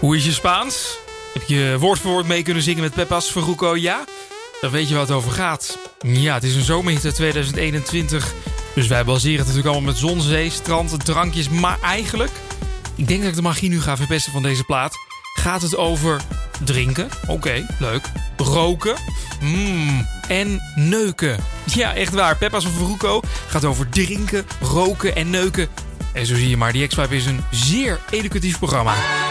Hoe is je Spaans? Heb je woord voor woord mee kunnen zingen met Pepas Farruko? Ja? Dan weet je waar het over gaat. Ja, het is een zomerhit 2021. Dus wij baseren het natuurlijk allemaal met zon, zee, strand, drankjes. Maar eigenlijk, ik denk dat ik de magie nu ga verpesten van deze plaat. Gaat het over drinken? Oké, leuk. Roken? En neuken. Ja, echt waar. Pepas Farruko gaat over drinken, roken en neuken. En zo zie je maar, die X-Vibe is een zeer educatief programma.